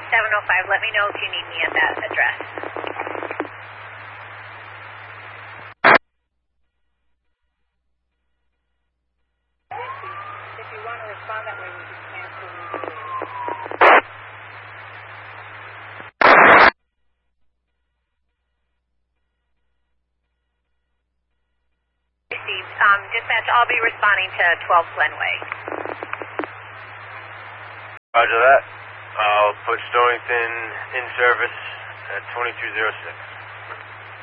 705. Let me know if you need me at that address. If you want to respond that way, we can cancel the Received. Dispatch, I'll be responding to 12 Glenway. Roger that. I'll put Storrington in service at 2206.